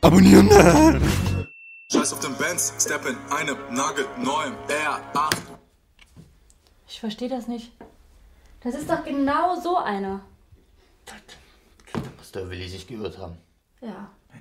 Abonnieren! Scheiß auf den Benz, step in einem nagelneuen R8. Ich verstehe das nicht. Das ist doch genau so einer. Da muss der Willi sich geirrt haben. Ja.